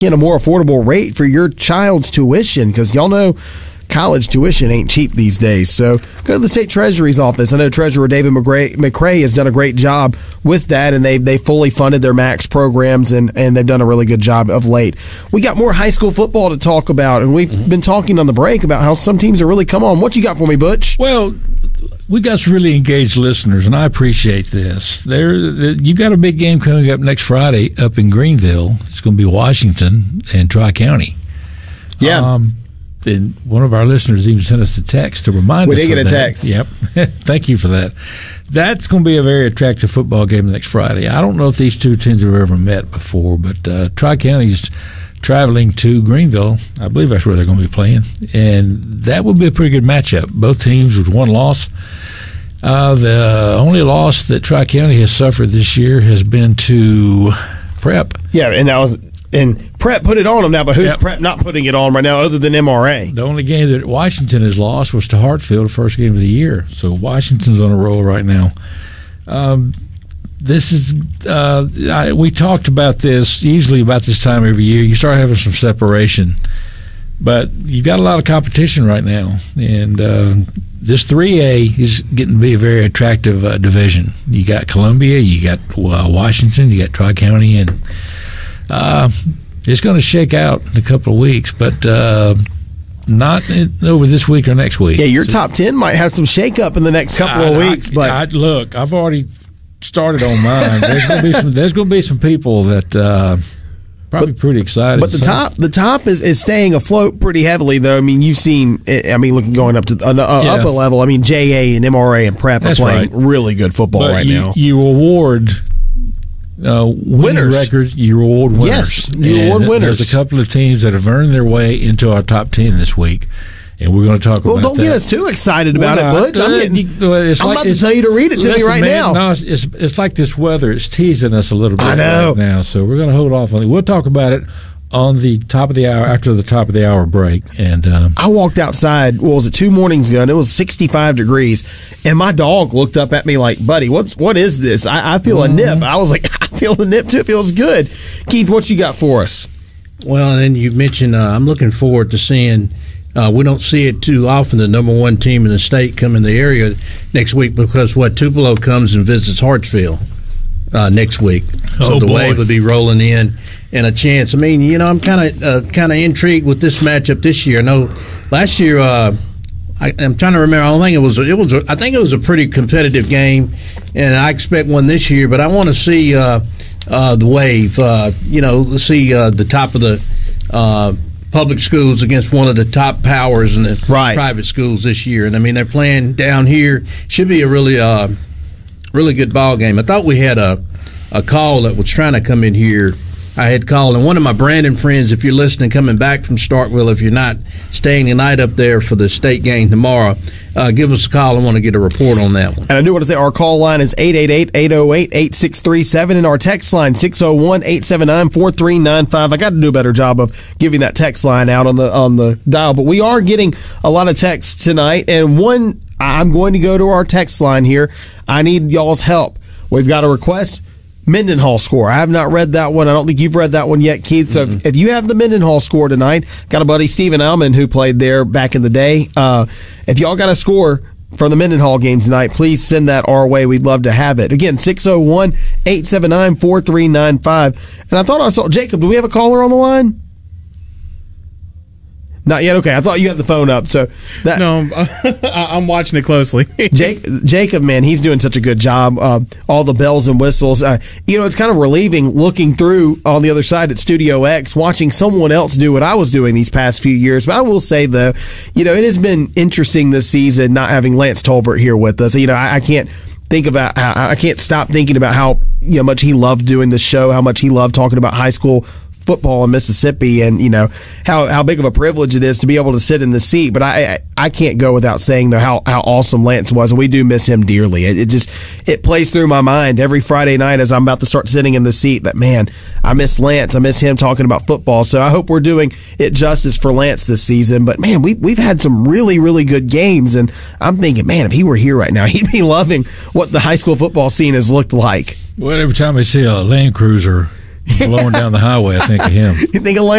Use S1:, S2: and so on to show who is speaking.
S1: a more affordable rate for your child's tuition, because y'all know college tuition ain't cheap these days. So go to the state treasury's office. I know Treasurer David McCray has done a great job with that, and they fully funded their MAX programs, and they've done a really good job of late. We got more high school football to talk about, and we've been talking on the break about how some teams are really come on. What you got for me, Butch?
S2: Well, we got some really engaged listeners, and I appreciate this. You got a big game coming up next Friday up in Greenville. It's going to be Washington and Tri-County.
S1: Yeah.
S2: And one of our listeners even sent us a text to remind us.
S1: We did get a text.
S2: Yep. Thank you for that. That's going to be a very attractive football game next Friday. I don't know if these two teams have ever met before, but Tri-County's traveling to Greenville. I believe that's where they're going to be playing. And that will be a pretty good matchup. Both teams with one loss. The only loss that Tri-County has suffered this year has been to Prep.
S1: Yeah, and Prep put it on them now, but who's Prep not putting it on right now other than MRA?
S2: The only game that Washington has lost was to Hartfield, the first game of the year. So Washington's on a roll right now. This is we talked about this usually about this time every year. You start having some separation, but you've got a lot of competition right now, and this 3A is getting to be a very attractive division. You got Columbia, you got Washington, you got Tri-County, and it's going to shake out in a couple of weeks, but not over this week or next week.
S1: Yeah, your top 10 might have some shake-up in the next couple of weeks. But
S2: look, I've already started on mine. There's going to be some people that probably pretty excited.
S1: But the top is staying afloat pretty heavily, though. I mean, you've seen. I mean, looking going up to upper level. I mean, JA and MRA and Prep are playing really good football right now.
S2: You award winners records. You award winners.
S1: Yes, you award winners.
S2: There's a couple of teams that have earned their way into our top 10 this week. And we're going to talk about that.
S1: Well, don't get us too excited about it, Butch. I'm about to tell you to read it to me right now.
S2: No, it's like this weather. It's teasing us a little bit right now. So we're going to hold off on it. We'll talk about it on the top of the hour, after the top of the hour break. And
S1: I walked outside, what was it, 2 mornings ago, and it was 65 degrees. And my dog looked up at me like, buddy, what is this? I feel a nip. I was like, I feel the nip too. It feels good. Keith, what you got for us?
S3: Well, and then you mentioned I'm looking forward to seeing we don't see it too often, the number one team in the state come in the area next week, because Tupelo comes and visits Hartsfield next week. So the Wave will be rolling in, and a chance. I mean, I'm kind of intrigued with this matchup this year. I know last year I'm trying to remember. I don't think I think it was a pretty competitive game, and I expect one this year. But I want to see the Wave. See the top of the public schools against one of the top powers in the private schools this year. And I mean, they're playing down here. Should be a really good ball game. I thought we had a call that was trying to come in here. I had called, and one of my Brandon friends, if you're listening, coming back from Starkville, if you're not staying the night up there for the state game tomorrow, give us a call. I want to get a report on that one.
S1: And I do want to say our call line is 888-808-8637, and our text line 601-879-4395. I got to do a better job of giving that text line out on the dial, but we are getting a lot of texts tonight, and one, I'm going to go to our text line here. I need y'all's help. We've got a request. Mendenhall score. I have not read that one. I don't think you've read that one yet, Keith. So if you have the Mendenhall score tonight, got a buddy, Stephen Alman, who played there back in the day. If y'all got a score for the Mendenhall game tonight, please send that our way. We'd love to have it. Again, 601-879-4395. And I thought I saw, Jacob, do we have a caller on the line? Not yet. Okay, I thought you had the phone up. So
S4: no, I'm watching it closely.
S1: Jacob, man, he's doing such a good job. All the bells and whistles. It's kind of relieving looking through on the other side at Studio X, watching someone else do what I was doing these past few years. But I will say, though, it has been interesting this season not having Lance Tolbert here with us. I can't think about I can't stop thinking about how much he loved doing this show, how much he loved talking about high school football in Mississippi, and how big of a privilege it is to be able to sit in the seat. But I can't go without saying though how awesome Lance was, and we do miss him dearly. It plays through my mind every Friday night as I'm about to start sitting in the seat that, man, I miss Lance. I miss him talking about football. So I hope we're doing it justice for Lance this season. But man, we've had some really, really good games, and I'm thinking, man, if he were here right now, he'd be loving what the high school football scene has looked like.
S2: Well, every time I see a Land Cruiser blowing down the highway, I think of him.
S1: You think of